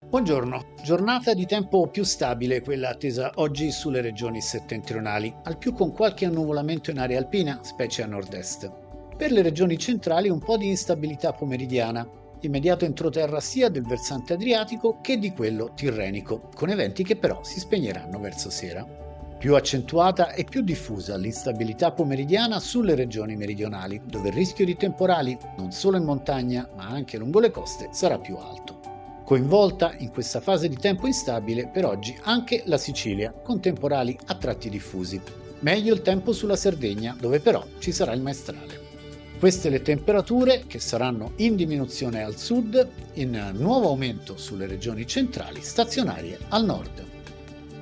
Buongiorno, giornata di tempo più stabile quella attesa oggi sulle regioni settentrionali, al più con qualche annuvolamento in area alpina, specie a nord-est. Per le regioni centrali un po' di instabilità pomeridiana, immediato entroterra sia del versante adriatico che di quello tirrenico, con eventi che però si spegneranno verso sera. Più accentuata e più diffusa l'instabilità pomeridiana sulle regioni meridionali, dove il rischio di temporali, non solo in montagna ma anche lungo le coste, sarà più alto. Coinvolta in questa fase di tempo instabile per oggi anche la Sicilia, con temporali a tratti diffusi. Meglio il tempo sulla Sardegna, dove però ci sarà il maestrale. Queste le temperature che saranno in diminuzione al sud, in nuovo aumento sulle regioni centrali, stazionarie al nord.